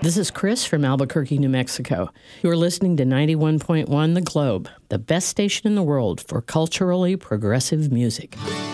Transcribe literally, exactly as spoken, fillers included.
This is Chris from Albuquerque, New Mexico. You're listening to ninety-one point one The Globe, the best station in the world for culturally progressive music.